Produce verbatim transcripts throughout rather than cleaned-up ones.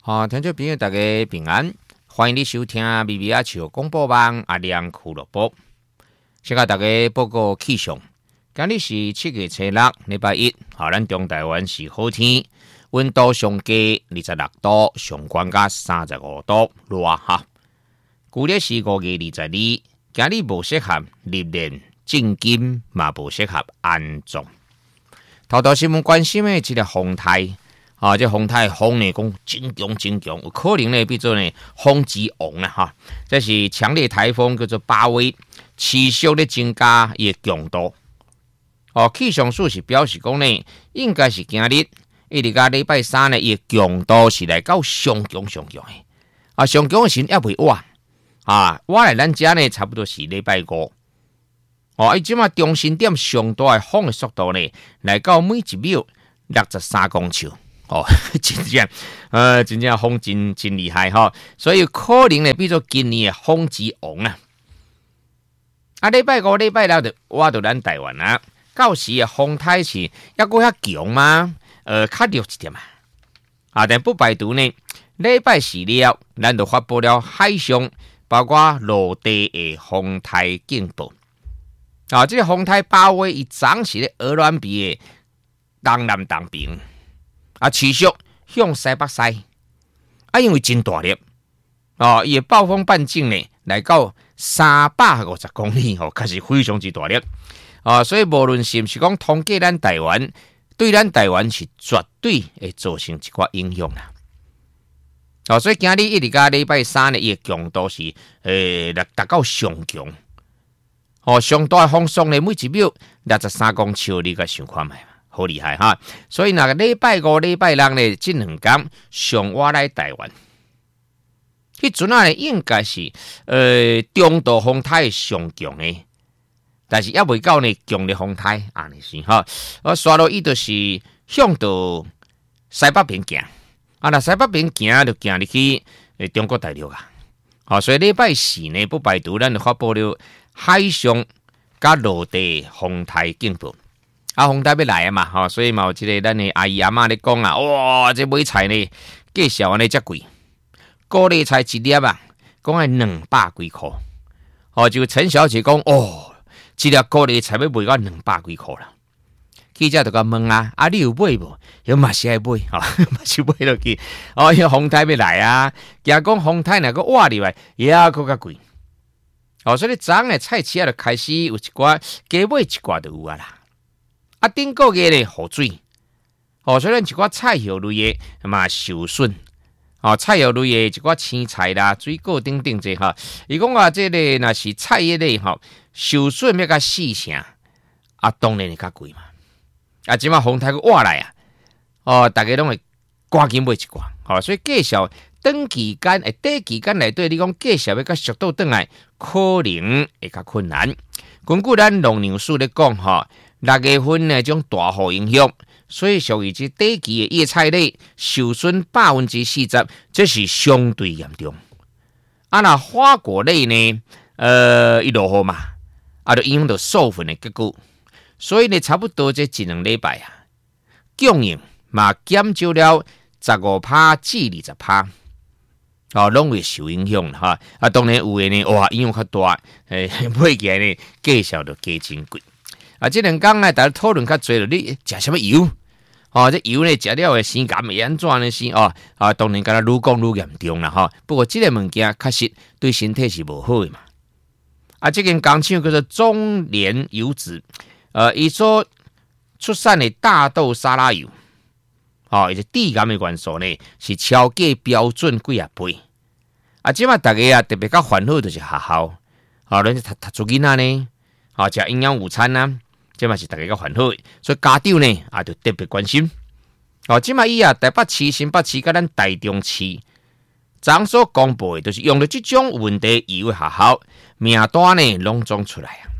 好，听众朋友大家平安，欢迎你收听微微阿笑广播网阿亮俱乐部。先甲大家报告气象，今日是七月初六，礼拜一。好，咱中台湾是好天，温度上低二十六度，上悬甲三十五度，热哈。旧历是五月二十二，今日无适合入殓、进金，嘛无适合安葬。头头新闻关心的这个风台。啊，这风台风呢，讲真强真强，有可能呢，比做呢风之王啊哈。这是强烈台风叫做巴威，持续的增加伊的强度。哦，气象署是表示讲呢，应该是今日一直到礼拜三呢，伊的强度是来到上强上强的。啊，上强的时还未瓦啊，瓦来咱遮呢差不多是礼拜五。哦，伊即马中心点上大的风的速度呢，来到每一秒六十三公尺。哦，真正，呃，真正风真真厉害哈，所以可能呢，比作今年的风之王啊。啊，礼拜五、礼拜六就挖到咱台湾啊，到时的风台是抑过遐强吗？呃，较弱一点嘛。啊，但不排除呢，礼拜四了，咱就发布了海上包括陆地的风台警报。啊，这个风台包围伊暂时的鹅銮鼻的东南东边。啊，持续向西北西，啊，因为真大力，哦，伊的暴风半径呢来到三百五十公里，哦，确实非常之大力，啊，所以无论是毋是讲通过咱台湾，对咱台湾是绝对会造成一寡影响啦。哦，所以今日一直到礼拜三呢，伊的强度是诶达到上强，哦，上大风速呢每一秒六十三公尺，你个想看觅。好厉害哈！所以那个礼拜五、礼拜六呢，这两天上我来台湾，迄阵啊呢应该是呃中度风台上强的，但是也未到呢强烈风台安尼是哈。我刷到伊就是向到西北边行，啊那西北边行就行入去诶中国大陆啊。好，所以礼拜四呢不排除咱就发布了海上加陆地风台警报。啊，风台要来啊嘛，吼，所以嘛有即个咱的阿姨阿嬷咧讲啊，哇，这买菜呢，介绍安尼遮贵，高丽菜一粒啊，讲爱两百几块，哦，就陈小姐讲，哦，一粒高丽菜要卖到两百几块啦。记者就甲问啊，啊，你有买无？有嘛是爱买，吼，嘛是买落去，哦，因为风台要来啊，惊讲风台若个挖入来，也佫较贵，哦，所以昨昏的菜市啊就开始有一寡加买一寡就有啊啦。啊，顶个月咧雨水，哦，所以咱一寡菜肴类的嘛受损，哦，菜肴类的一寡青菜啦、水果等等这哈，伊讲话这个若是菜叶类吼受损要甲四成，啊，当然会较贵嘛。啊，即马风台个挖来啊，哦，大家拢会赶紧买一寡，哦，所以介绍短期间诶，短期间内底你讲介绍要甲速度转来，可能会较困难。根据咱农粮署咧讲吼。六月份呢，种大雨影响，所以属于这短期的叶菜类受损百分之四十，这是相对严重。啊，那花果类呢，呃，一落雨嘛，啊，就影响到授粉的结果，所以呢，差不多这一两礼拜啊，供应嘛减少了十五趴至二十趴，哦，拢会受影响哈。啊，当然有的呢，哇，影响较大，诶，买起来呢，介绍就加真贵。啊，这两天呢，大家讨论较多了，你食什么油？哦，这油呢，食了的生感会安怎呢？是哦，啊，当然，敢若愈讲愈严重啦，哈。不过，这个物件确实对身体是无好的嘛。啊，这间工厂叫做中联油脂，呃，伊所出产的大豆沙拉油，哦，伊个致癌的元素呢，是超过标准几啊倍。啊，即马大家啊，特别较烦恼就是学校，啊，咱读读书囡仔呢，啊，食营养午餐呐。这嘛是大家较烦恼的，所以家长呢也就特别关心。哦，即嘛伊啊，台北市、新北市甲咱台中市，昨所公布的，就是用了这种问题油的学校名单呢，拢总出来啊。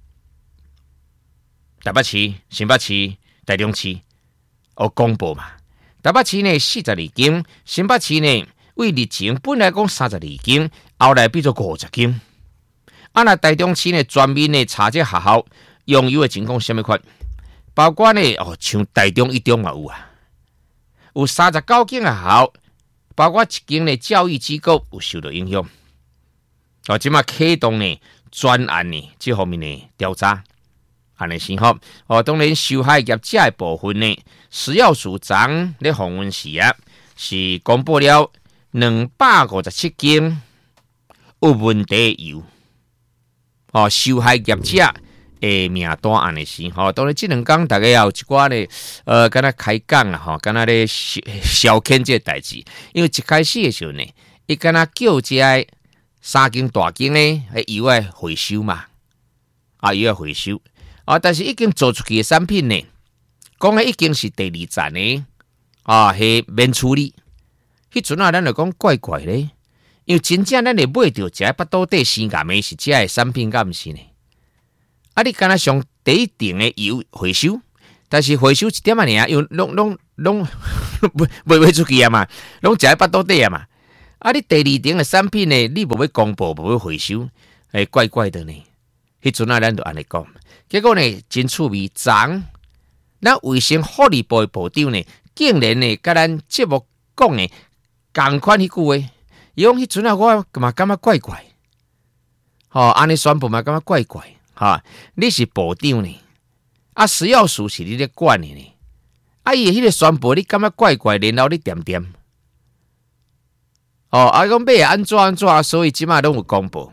台北市、新北市、台中市，哦公布嘛。台北市呢四十二间，新北市呢为日前本来讲三十二间，后来变做五十间。啊，那台中市呢全面呢查这学校。用油的情况什么款？包括呢，哦，像台中一中嘛有啊，有三十九间学校包括一间的教育机构有受到影响。哦，即马启动呢专案呢这方面的调查，安尼先好。哦，当然受害业者的部分呢，食药署长咧访问时啊，是公布了两百五十七间有问题的油。哦，受害业者诶名单安尼先，吼、哦，当然这两天大家也有一寡咧，呃，敢若开讲啊，吼，敢若咧消消遣这代志，因为一开始的时候呢，伊敢若叫这三间大间咧，诶，油诶回收嘛，啊，油诶回收，啊，但是已经做出去的产品呢，讲诶已经是第二站呢，啊，系免处理，迄阵啊，咱就讲怪怪咧，因为真正咱会买到这巴肚底生癌的是这的产品，敢毋是呢？啊！你敢若上第一定的油回收，但是回收一点啊，尔，因为拢拢拢卖卖出去啊嘛，拢食喺巴肚底啊嘛。啊！你第二定的产品呢，你无要公布，无要回收，诶，怪怪的呢。迄阵啊，咱就安尼讲，结果呢，真趣味，昨咱卫生福利部的部长呢，竟然呢，甲咱节目讲的同款迄句话，伊讲迄阵啊，我嘛感觉怪怪，吼、哦，安尼宣布嘛感觉怪怪。哈，你是部长呢？啊，食药署是你咧管的呢？啊，伊迄个宣布你感觉怪怪，然后你点点。哦，啊，讲要安怎安怎，所以即马拢有公布。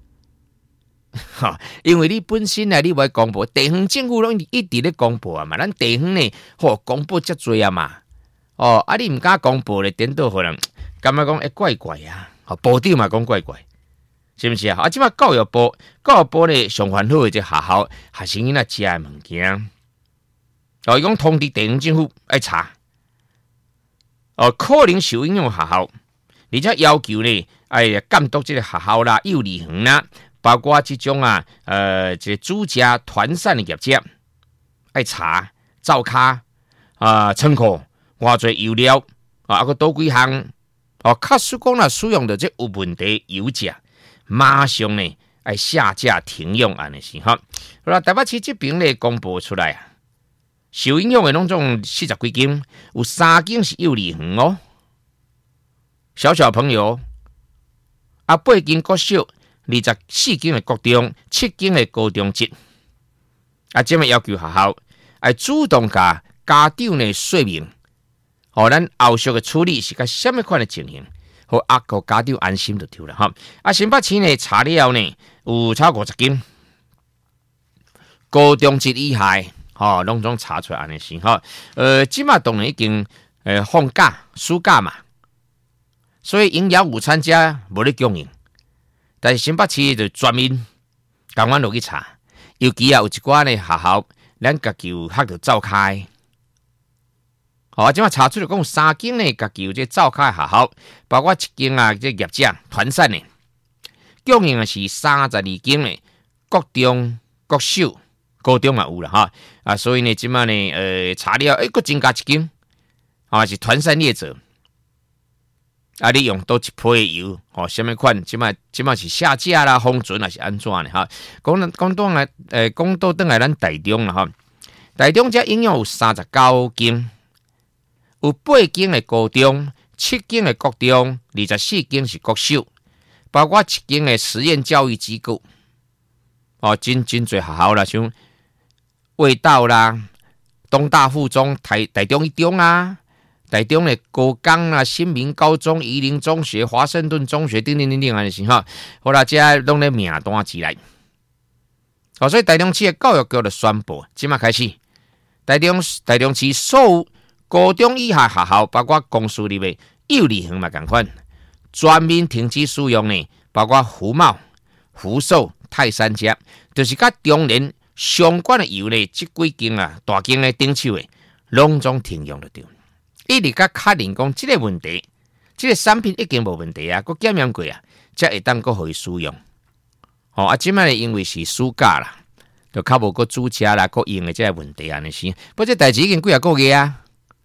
哈，因为你本身啊，你无公布，地方政府拢一直咧公布啊嘛，咱地方呢，吼公布遮多啊嘛。哦，啊，你毋敢公布咧，颠倒可能感觉讲会怪怪啊。吼，部长嘛讲怪怪。是不是啊？啊，即马教育部教育部咧上烦恼的这学校学生囡仔食的物件，哦，伊讲通知地方政府爱查，哦，可能受影响学校，而且要求咧爱监督这个学校啦、幼儿园啦，包括这种啊，呃，这主家团散的业者爱查照卡啊、仓库偌侪油料啊，啊个多几项哦，假使讲啦使用的这有问题油价。马上呢，爱下架停用安尼是哈。好啦，台北市这边咧公布出来啊，受影响的拢总四十几间，有三间是幼儿园哦，小小朋友啊，八间国小，二十四间的国中，七间的高中职啊，这么要求学校爱主动甲家长呢说明，哦，咱后续的处理是个什么款的情形。好，啊个家长安心就对了哈。啊，新北市呢查了呢有超五十间，高中职以下，吼、哦，拢总查出来安尼先哈。呃，即马当然已经呃放假暑假嘛，所以营养午餐家无咧供应，但是新北市就专门赶快落去查，尤其啊有一寡呢学校，咱家己有学着召开。好，即马查出来讲有三间呢，家己有这召开学校，包括一间啊，这业者团散呢，供应啊是三十二间呢，国中、国小、高中嘛有啦哈啊，所以呢，即马呢，呃，查了，诶，佫增加一间，啊是团散业者，啊，你用多一批的油，哦，什么款？即马即马是下架啦，封存还是安怎呢？哈，讲讲倒来，诶，讲倒转来咱台中啦哈，台中这应用有三十九间。有八间的高中，七间的国中，二十四间是国小，包括一间的实验教育机构。哦，真真侪学校啦，像味道啦、东大附中、台台中一中啊、台中的高岗啦、新民高中、宜林中学、华盛顿中学，等等等等安尼是哈。好啦，这拢咧名单起来。哦，所以台中市的教育局就宣布，即马开始，台中台中市所有高中以下学校，包括公私立的幼儿园嘛，共款，全面停止使用呢，包括福茂、福寿、泰山家，就是甲中联相关的油呢，即几间啊大间的顶手的，拢总停用了对。一直甲确认讲，即个问题，即、这个产品已经无问题啊，佮检验过啊，才会当佮可以使用。哦，啊，即摆因为是暑假啦，就较无佮煮食啦，佮用的即个问题安尼是，不过这代志已经几啊个月啊。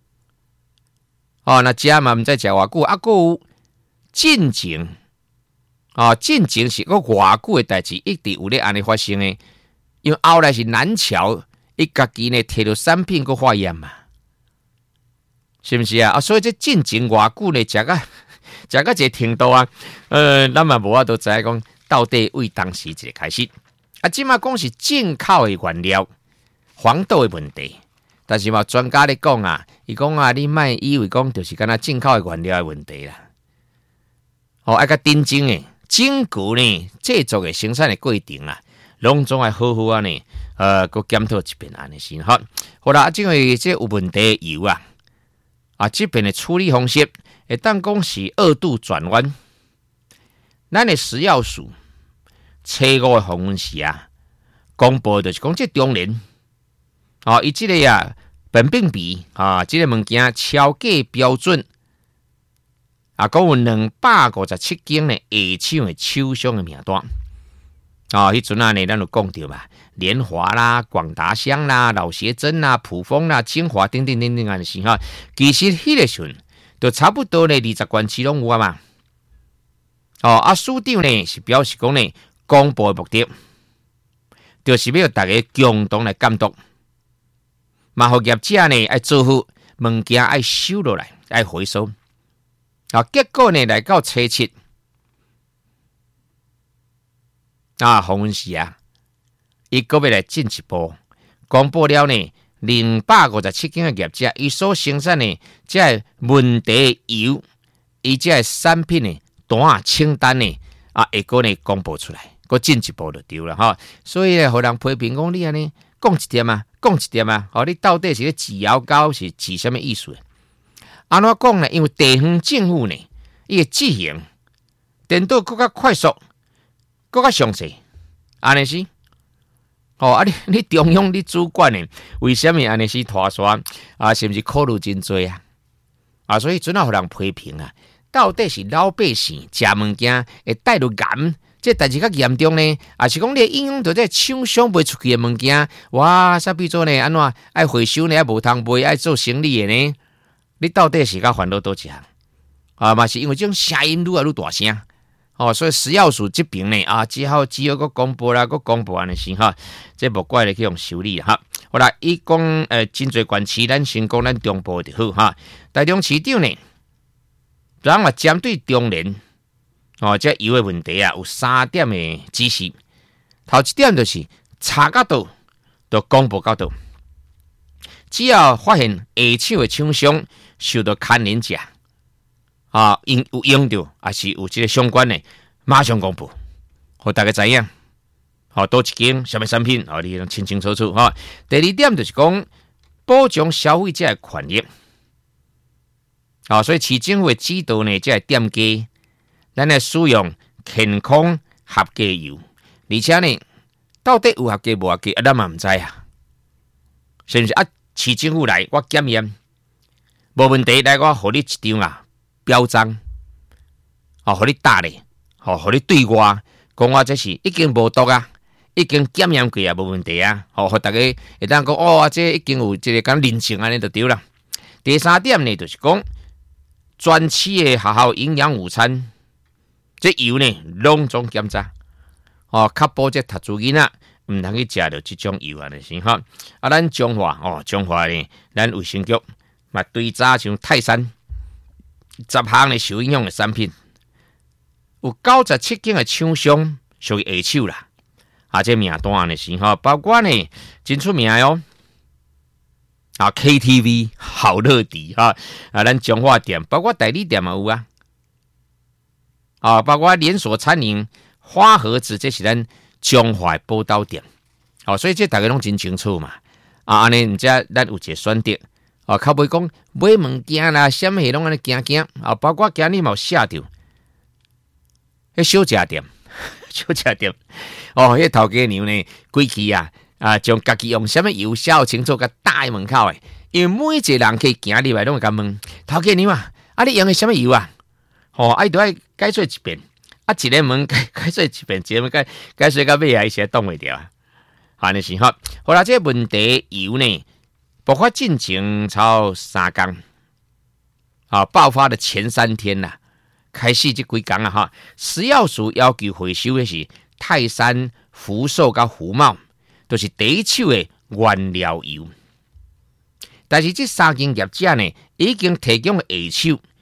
哦，那食嘛毋知食偌久，啊，佮有进前，哦，进前是个偌久的代志，一直有咧安尼发生的。因为后来是南桥，伊家己呢摕到产品佮化验嘛，是毋是啊？啊，所以这进前偌久呢，食个食到一个程度啊，呃，咱嘛无法度知影讲到底为当时一个开始。啊，即马讲是进口的原料，黄豆的问题。但是嘛，专家咧讲啊，伊讲啊，你莫以为讲就是敢若进口的原料的问题啦。哦，爱甲真正诶，整个呢制作的生产的过程啊，拢总爱好好啊呢，呃，个检讨一遍安尼先好。好啦，因为这有问题的油啊，啊，这边的处理方式，会当讲是二度转弯。咱的食药署初五的访问时啊，公布就是讲这中年。哦，伊即个啊，苯并芘啊，即、這個物件超过标准啊，讲有两百五十七件呢下手的厂商的名单啊，迄阵啊呢，咱就讲到嘛，联华啦、广达香啦、老协珍啦、普丰啦、精华等等等等安尼是哈，其实迄个时阵就差不多呢，二十关市拢有啊嘛。哦，啊，署长呢是表示讲呢，公布的目的就是要大家共同来监督。嘛，互业者呢爱做好物件，爱收落来，爱回收。啊，结果呢来到初七啊，访问时啊，伊个要来进一步公布了呢，两百五十七间嘅业者，伊所生产的即系问题油，伊即系产品呢单啊清单呢啊，会个呢公布出来，个进一步就对了哈。所以呢，互人批评讲你安尼讲一点啊。讲一点啊，哦，你到底是咧指摇高是指什么意思？安怎讲呢？因为地方政府呢，伊个执行颠倒更加快速，更加详细，安尼是。哦，啊你你中央你主管呢？为什么安尼是拖刷啊？是不是考虑真多啊？啊，所以准啊，互人批评啊，到底是老百姓食物件会带入癌？这代志较严重呢，啊是讲你应用到这厂商卖出去的物件，哇，啥比做呢？安怎爱回收呢？爱无通卖，爱做生意的呢？你到底是较烦恼多一项？啊，嘛是因为这种声音愈来愈大声，哦，所以食药署这边呢，啊，只好只好个公布啦，个公布安尼先哈，这无怪你去用修理哈。好啦，伊讲呃，真侪县市，咱先讲咱中部就好哈。台中市长呢，咱嘛针对中年。哦，这油的问题啊，有三点的指示。头一点就是查到倒，就公布到倒。只要发现下手的厂商受到牵连者，啊，因有用到，还是有这个相关的，马上公布，互大家知影。好，多一间什么产品，哦，你清清楚楚哈。第二点就是讲保障消费者的权益。啊，所以市政府的指导呢，即系店家。咱来使用健康合格油，而且呢，到底有合格无合格，啊，咱嘛唔知啊。是不是啊？市政府来我检验，无问题，来我互你一张啊标章，哦，互你打咧，哦，互你对外讲我这是已经无毒啊，已经检验过啊，无问题啊，哦，互大家会当讲哦，这已经有这个讲认证安尼就对啦。第三点呢，就是讲专区的学校营养午餐。这油呢，拢总检查，哦，确保这读书囡仔唔通去食到这种油啊，就是哈。啊，咱中华哦，中华呢，咱卫生局嘛对查像泰山十项的受影响的产品，有九十七间的厂商属于下手啦。啊，这名单呢是哈，包括呢真出名哦。啊 ，K T V 好乐迪哈，啊，咱中华店，包括代理店嘛有啊。啊，包括连锁餐饮花盒子，这是咱中华报道店。哦，所以这大家拢真清楚嘛。啊，安尼唔知咱有一个选择。哦，较袂讲买物件啦，什么拢安尼行行。啊，包括今日嘛有写着，迄小食店，小食店。哦，迄头家娘呢，规气啊，啊，将家己用什么油写清楚，甲搭喺门口诶。因为每一个人可以行入来，拢会甲问头家娘啊，啊，你用的什么油啊？哦，啊，都爱解说一遍，啊，一个门解解说一遍，一个门解解说到尾啊，伊先挡袂掉啊。安尼是吼，好啦，这问题油呢，爆发进程超三天，啊，爆发的前三天啦，开始这几天啊哈，食药署要求回收的是泰山、福寿甲福茂，都、就是第一手的原料油。但是这三间业者呢，已经提供下手。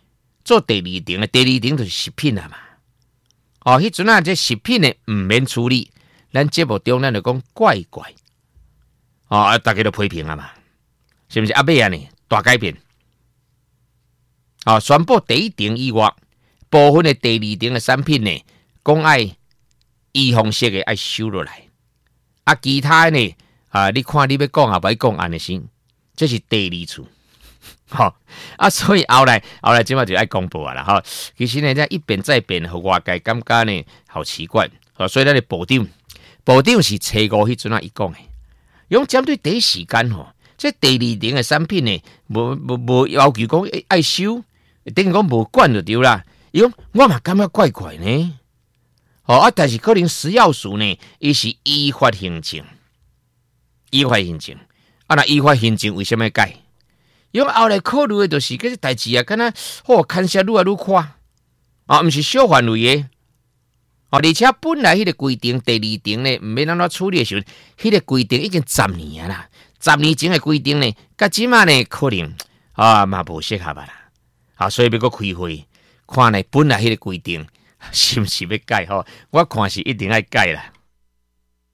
做第二庭的，第二庭就是食品啊嘛。哦，迄阵啊，这食品的毋免处理，咱节目中咱就讲怪怪。哦，啊，大家都批评啊嘛，是不是？阿尾啊呢，大改变。哦，宣布第一庭以外，部分的第二庭的产品呢，讲爱预防式的爱收落来。啊，其他呢，啊，你看你要讲啊，歹讲安尼先，这是第二处。好、哦、啊，所以后来后来即马就爱公布啊啦。哈、哦，其实呢，这一变再变，互外界感觉呢，好奇怪。哦，所以咱的部长，部长是初五迄阵啊，伊讲的，用针对第一时间吼，这第二庭的产品呢，无无无要求讲爱收，等于讲无管就对啦。伊讲我嘛感觉怪怪呢。哦啊，但是可能食药署呢，伊是依法行政，依法行政。啊，那依法行政为什么改？因为后来考虑的就是，这个代志啊，敢若好看下愈来愈宽，啊，毋是小范围的，啊，而且本来迄个规定，第二庭呢，毋免安怎处理的时候，迄、那个规定已经十年啊啦，十年前的规定呢，甲即马呢，可能啊嘛无适合啊啦，啊，所以要搁开会，看呢本来迄个规定是毋是要改吼？我看是一定要改啦。